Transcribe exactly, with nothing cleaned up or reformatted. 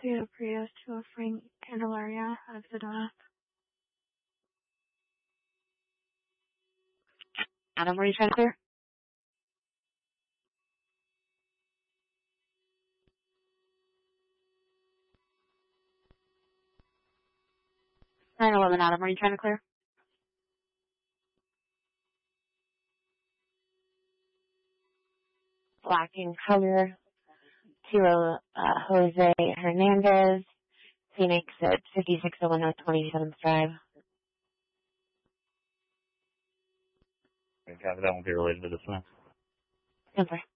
Toyota Prius to a Frank Candelaria out of Sedona. Adam, were you trying to clear? nine eleven, Adam, are you trying to clear? Black in color to uh, Jose Hernandez, Phoenix at fifty-six oh one North twenty-seventh Drive. Okay, that won't be related to this one. Simple.